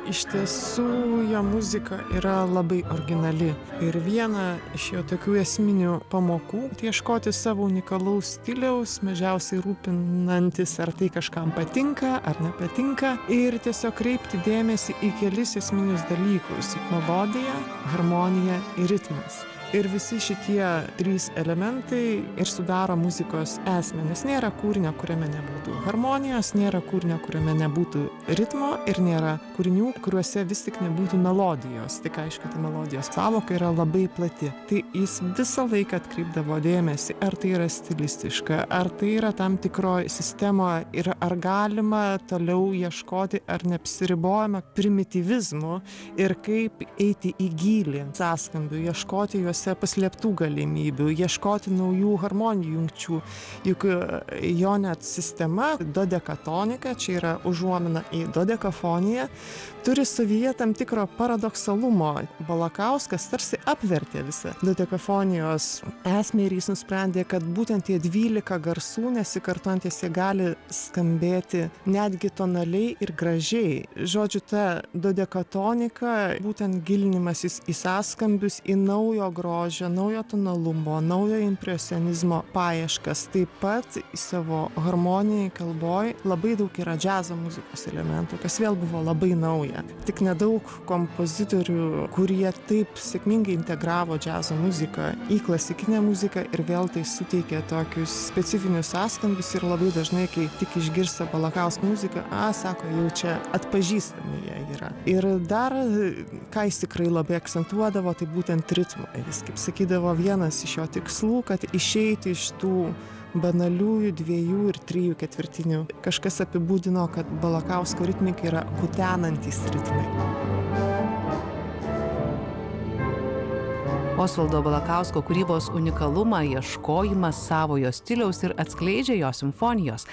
Iš tiesų jo muzika yra labai originali ir viena iš jo tokių esminių pamokų tai ieškoti savo unikalaus stiliaus, mažiausiai rūpinantis, ar tai kažkam patinka ar nepatinka, ir tiesiog kreipti dėmesį į kelis esminius dalykus: melodija, harmonija ir ritmas. Ir visi šitie trys elementai ir sudaro muzikos esmę, nes nėra kūrinio, kuriame nebūtų harmonijos, nėra kūrinio, kuriame nebūtų ritmo ir nėra kūrinių, kuriuose vis tik nebūtų melodijos. Tik aišku, ta melodijos sąvoka yra labai plati. Tai jis visą laiką atkreipdavo dėmesį, ar tai yra stilistiška, ar tai yra tam tikroje sistemoje ir ar galima toliau ieškoti, ar neapsiribojama primityvizmu ir kaip eiti į gylį sąskambių, ieškoti juose paslėptų galimybių, ieškoti naujų harmonijų jungčių. Juk jo net sistema dodekatonika, čia yra užuomina į dodekafoniją, turi savyje tam tikro paradoksalumo. Balakauskas tarsi apvertė visą dodekafonijos esmę ir jis nusprendė, kad būtent tie 12 garsų nesikartojantys jie gali skambėti netgi tonaliai ir gražiai. Žodžiu, ta dodekatonika, būtent gilinimasis į sąskambius, į naujo grožio, naujo tonalumo, naujo impresionizmo paieškas. Taip pat į savo harmonijai, kalboj labai daug yra džiazo muzikos elementų, kas vėl buvo labai nauja. Tik nedaug kompozitorių, kurie taip sėkmingai integravo džiazo muziką į klasikinę muziką ir vėl tai suteikė tokius specifinius sąskambius ir labai dažnai, kai tik išgirsta Balakausko muziką, sako, jau čia atpažįstami jie yra. Ir dar, ką jis tikrai labai akcentuodavo, tai būtent ritmą. Jis, kaip sakydavo, vienas iš jo tikslų, kad išeiti iš tų banaliųjų 2 ir 3 ketvirtinių. Kažkas apibūdino, kad Balakausko ritmika yra kutenantys ritmai. Osvaldo Balakausko kūrybos unikalumą, ieškojimą savojo stiliaus ir atskleidžia jo simfonijos.